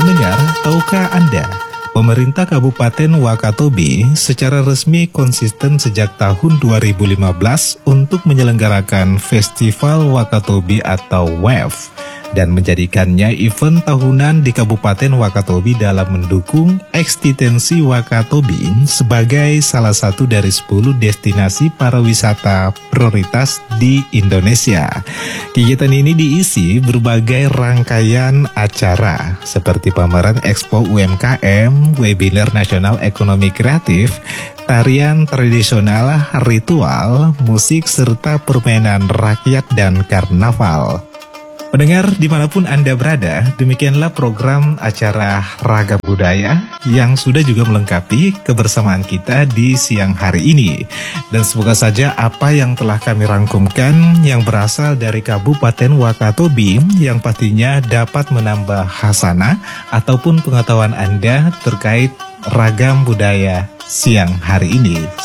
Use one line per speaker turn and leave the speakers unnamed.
Pendengar, tahukah Anda, pemerintah Kabupaten Wakatobi secara resmi konsisten sejak tahun 2015 untuk menyelenggarakan Festival Wakatobi atau WAF dan menjadikannya event tahunan di Kabupaten Wakatobi dalam mendukung eksistensi Wakatobi sebagai salah satu dari 10 destinasi pariwisata prioritas di Indonesia. Kegiatan ini diisi berbagai rangkaian acara seperti pameran Expo UMKM, webinar nasional ekonomi kreatif, tarian tradisional, ritual, musik, serta permainan rakyat dan karnaval. Pendengar dimanapun Anda berada, demikianlah program acara Ragam Budaya yang sudah juga melengkapi kebersamaan kita di siang hari ini. Dan semoga saja apa yang telah kami rangkumkan yang berasal dari Kabupaten Wakatobi yang pastinya dapat menambah khasanah ataupun pengetahuan Anda terkait ragam budaya siang hari ini.